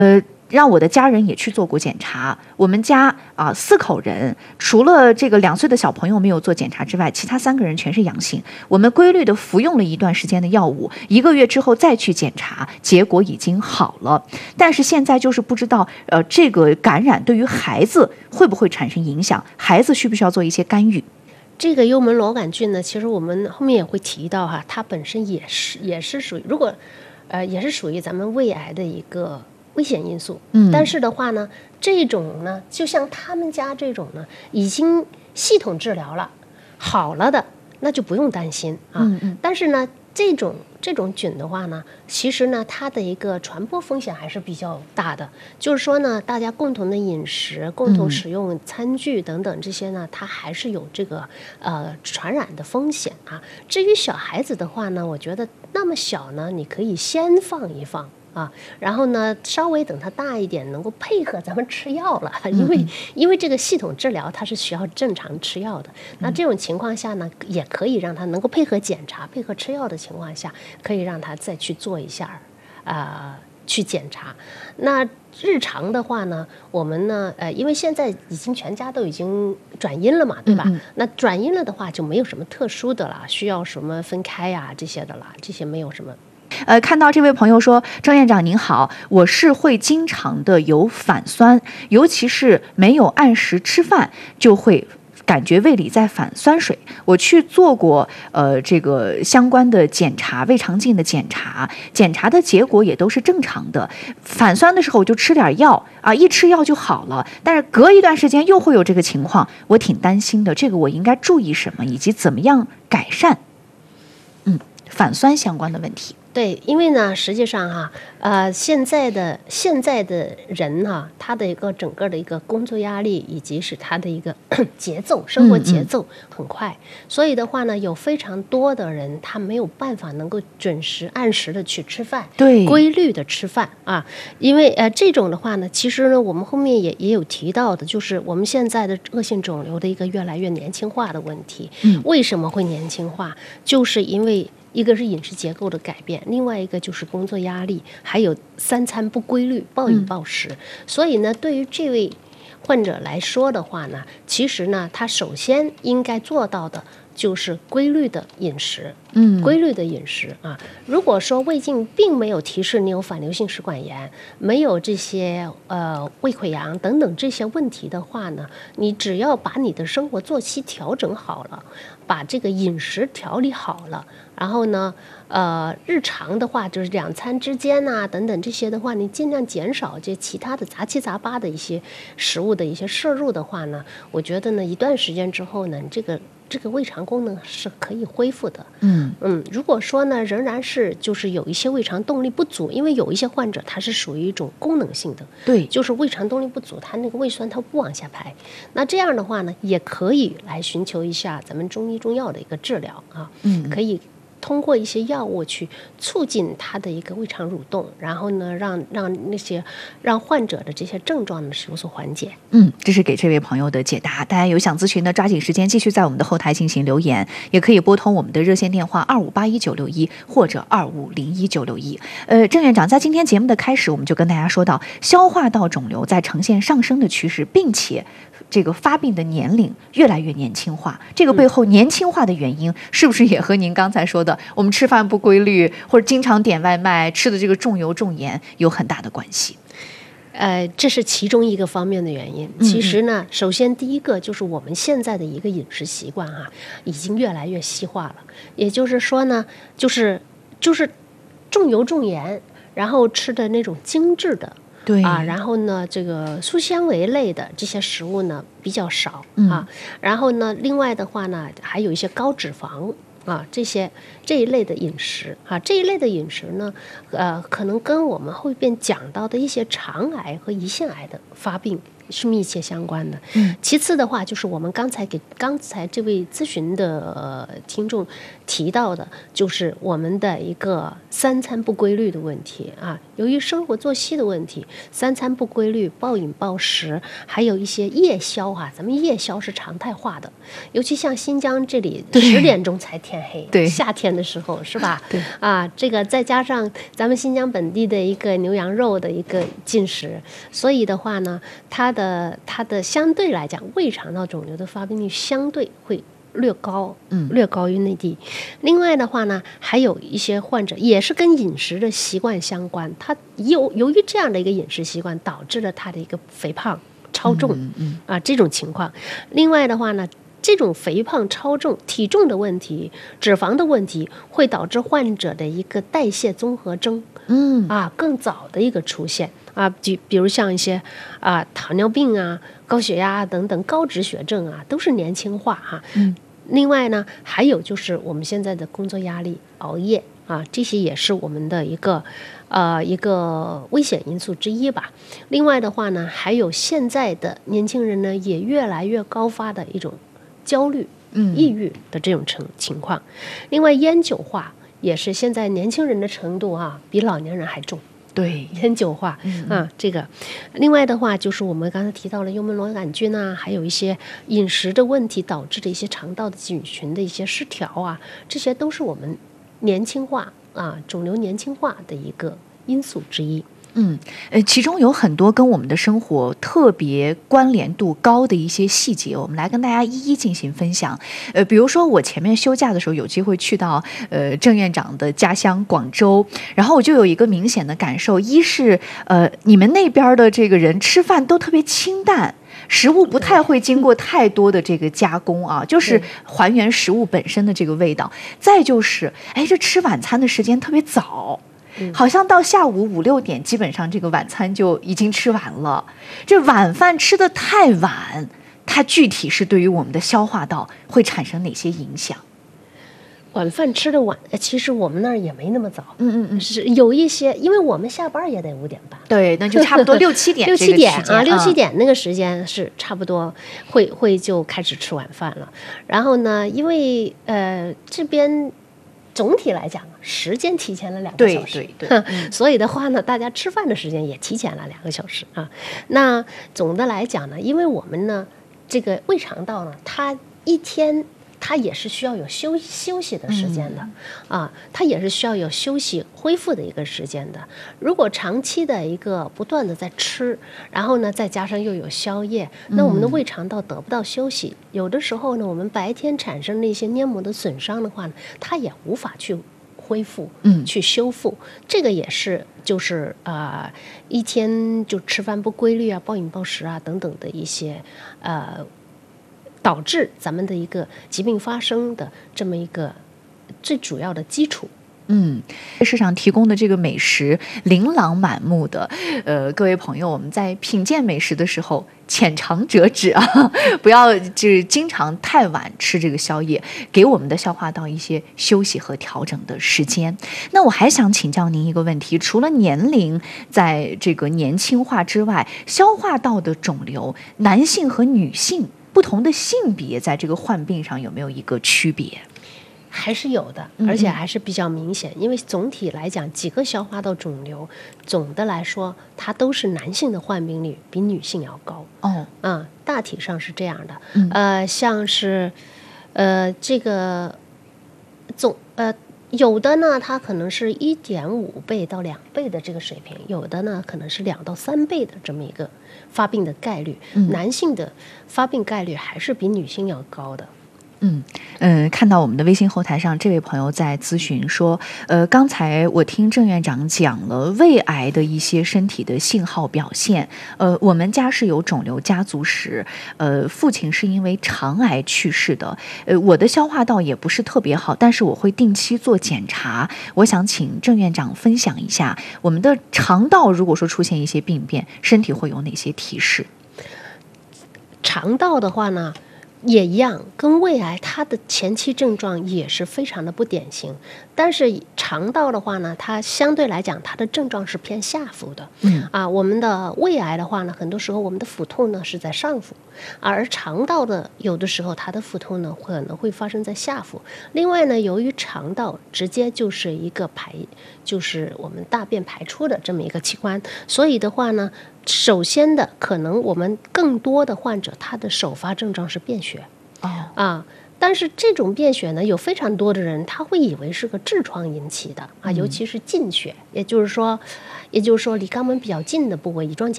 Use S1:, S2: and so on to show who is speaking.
S1: 让我的家人也去做过检查。我们家4口人，除了这个2岁的小朋友没有做检查之外，其他3个人全是阳性。我们规律的服用了一段时间的药物，1个月之后再去检查，结果已经好了。但是现在就是不知道，这个感染对于孩子会不会产生影响？孩子需不需要做一些干预？
S2: 这个幽门螺杆菌呢，其实我们后面也会提到哈，它本身也是属于，也是属于咱们胃癌的一个危险因素。但是的话呢，这种呢，就像他们家这种呢，已经系统治疗了，好了的，那就不用担心啊。但是呢，这种菌的话呢，其实呢，它的一个传播风险还是比较大的。就是说呢，大家共同的饮食、共同使用餐具等等这些呢，它还是有这个传染的风险啊。至于小孩子的话呢，我觉得那么小呢，你可以先放一放。然后呢，稍微等它大一点，能够配合咱们吃药了，因为这个系统治疗它是需要正常吃药的。那这种情况下呢，也可以让它能够配合检查、配合吃药的情况下，可以让它再去做一下去检查。那日常的话呢，我们呢，因为现在已经全家都已经转阴了嘛，对吧？那转阴了的话，就没有什么特殊的了，需要什么分开呀这些的了，这些没有什么。
S1: 看到这位朋友说，郑院长您好，我是会经常的有反酸，尤其是没有按时吃饭，就会感觉胃里在反酸水。我去做过这个相关的检查，胃肠镜的检查的结果也都是正常的。反酸的时候我就吃点药一吃药就好了，但是隔一段时间又会有这个情况，我挺担心的。这个我应该注意什么，以及怎么样改善反酸相关的问题？
S2: 对，因为呢，实际上现在的人他的一个整个的一个工作压力，以及是他的一个生活节奏很快，所以的话呢，有非常多的人他没有办法能够准时按时的去吃饭，
S1: 对，规
S2: 律的吃饭因为这种的话呢，其实呢，我们后面也有提到的，就是我们现在的恶性肿瘤的一个越来越年轻化的问题。为什么会年轻化？就是因为一个是饮食结构的改变，另外一个就是工作压力，还有3餐不规律，暴饮暴食。所以呢，对于这位患者来说的话呢，其实呢，他首先应该做到的就是规律的饮食。规律的饮食如果说胃镜并没有提示你有反流性食管炎，没有这些胃溃疡等等这些问题的话呢，你只要把你的生活作息调整好了，把这个饮食调理好了，然后呢日常的话就是2餐之间等等这些的话，你尽量减少这其他的杂七杂八的一些食物的一些摄入的话呢，我觉得呢一段时间之后呢，这个胃肠功能是可以恢复的。如果说呢仍然是就是有一些胃肠动力不足，因为有一些患者他是属于一种功能性的，
S1: 对，
S2: 就是胃肠动力不足，他那个胃酸他不往下排，那这样的话呢，也可以来寻求一下咱们中医中药的一个治疗可以通过一些药物去促进他的一个胃肠蠕动，然后呢，让患者的这些症状呢是有所缓解。
S1: 这是给这位朋友的解答。大家有想咨询的，抓紧时间继续在我们的后台进行留言，也可以拨通我们的热线电话2581-961或者2501-961。郑院长在今天节目的开始，我们就跟大家说到，消化道肿瘤在呈现上升的趋势，并且这个发病的年龄越来越年轻化。这个背后年轻化的原因，是不是也和您刚才说的我们吃饭不规律，或者经常点外卖，吃的这个重油重盐有很大的关系？
S2: 这是其中一个方面的原因。其实呢，首先第一个就是我们现在的一个饮食习惯已经越来越西化了。也就是说呢，就是重油重盐，然后吃的那种精致的，
S1: 对
S2: 然后呢，这个粗纤维类的这些食物呢比较少然后呢，另外的话呢，还有一些高脂肪。这一类的饮食这一类的饮食呢，可能跟我们后边讲到的一些肠癌和胰腺癌的发病是密切相关的。其次的话，就是我们刚才这位咨询的听众提到的，就是我们的一个三餐不规律的问题啊。由于生活作息的问题，三餐不规律、暴饮暴食，还有一些夜宵啊，咱们夜宵是常态化的，尤其像新疆这里10点钟才天黑，
S1: 对，
S2: 夏天的时候是吧？
S1: 对
S2: 啊，这个再加上咱们新疆本地的一个牛羊肉的一个进食，所以的话呢，它的相对来讲，胃肠道肿瘤的发病率相对会略高于内地。另外的话呢，还有一些患者也是跟饮食的习惯相关，他由于这样的一个饮食习惯，导致了他的一个肥胖超重啊这种情况。另外的话呢，这种肥胖超重、体重的问题、脂肪的问题，会导致患者的一个代谢综合征更早的一个出现啊，比如像一些糖尿病啊、高血压啊等等高脂血症啊，都是年轻化哈。另外呢，还有就是我们现在的工作压力、熬夜啊，这些也是我们的一个危险因素之一吧。另外的话呢，还有现在的年轻人呢，也越来越高发的一种焦虑、抑郁的这种情况。另外，烟酒化也是现在年轻人的程度比老年人还重。
S1: 对，
S2: 烟酒化这个。另外的话，就是我们刚才提到了幽门螺杆菌啊，还有一些饮食的问题导致的一些肠道的菌群的一些失调啊，这些都是我们年轻化肿瘤年轻化的一个因素之一。
S1: 其中有很多跟我们的生活特别关联度高的一些细节，我们来跟大家一一进行分享。比如说我前面休假的时候有机会去到郑院长的家乡广州，然后我就有一个明显的感受，一是你们那边的这个人吃饭都特别清淡，食物不太会经过太多的这个加工就是还原食物本身的这个味道。再就是这吃晚餐的时间特别早，好像到下午5、6点，基本上这个晚餐就已经吃完了。这晚饭吃得太晚，它具体是对于我们的消化道会产生哪些影响？
S2: 晚饭吃的晚，其实我们那儿也没那么早。是有一些，因为我们下班也得5点半。
S1: 对，那就差不多6、7点。
S2: 6、7点6、7点那个时间是差不多会就开始吃晚饭了。然后呢，因为这边总体来讲时间提前了2个小时，
S1: 对，
S2: 所以的话呢，大家吃饭的时间也提前了2个小时那总的来讲呢，因为我们呢这个胃肠道呢，它一天它也是需要有休息的时间的它也是需要有休息恢复的一个时间的。如果长期的一个不断的在吃，然后呢再加上又有宵夜，那我们的胃肠道得不到休息，有的时候呢，我们白天产生的一些黏膜的损伤的话呢，它也无法去恢复去修复。这个也是就是一天就吃饭不规律暴饮暴食等等的一些导致咱们的一个疾病发生的这么一个最主要的基础。
S1: 市场提供的这个美食琳琅满目的，各位朋友，我们在品鉴美食的时候浅尝辄止不要就是经常太晚吃这个宵夜，给我们的消化道一些休息和调整的时间。那我还想请教您一个问题，除了年龄在这个年轻化之外，消化道的肿瘤，男性和女性不同的性别在这个患病上有没有一个区别？
S2: 还是有的，而且还是比较明显。因为总体来讲，几个消化道肿瘤总的来说，它都是男性的患病率比女性要高。大体上是这样的。像是这个有的呢，它可能是1.5倍到2倍的这个水平，有的呢可能是2到3倍的这么一个发病的概率。男性的发病概率还是比女性要高的。
S1: 看到我们的微信后台上，这位朋友在咨询说，刚才我听郑院长讲了胃癌的一些身体的信号表现，我们家是有肿瘤家族史，父亲是因为肠癌去世的，我的消化道也不是特别好，但是我会定期做检查，我想请郑院长分享一下，我们的肠道如果说出现一些病变，身体会有哪些提示？
S2: 肠道的话呢，也一样，跟胃癌它的前期症状也是非常的不典型， 但是肠道的话呢，它相对来讲它的症状是偏下腹的。我们的胃癌的话呢，很多时候我们的腹痛呢是在上腹，而肠道的有的时候它的腹痛呢可能会发生在下腹。另外呢，由于肠道直接就是一个就是我们大便排出的这么一个器官，所以的话呢，首先的可能我们更多的患者他的首发症状是便血。但是这种便血呢，有非常多的人他会以为是个痔疮引起的尤其是近血，也就是说离肛门比较近的部位，乙状结